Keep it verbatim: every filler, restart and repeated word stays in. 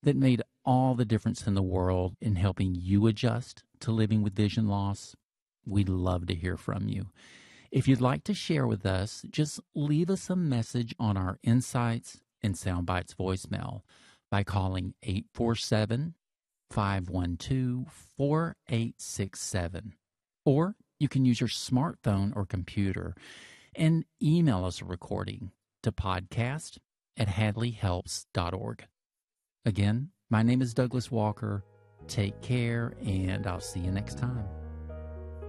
that made all the difference in the world in helping you adjust to living with vision loss? We'd love to hear from you. If you'd like to share with us, just leave us a message on our Insights and Soundbites voicemail by calling eight four seven, five one two, four eight six seven. Or you can use your smartphone or computer and email us a recording to podcast at hadley helps dot org. Again, my name is Douglas Walker. Take care, and I'll see you next time.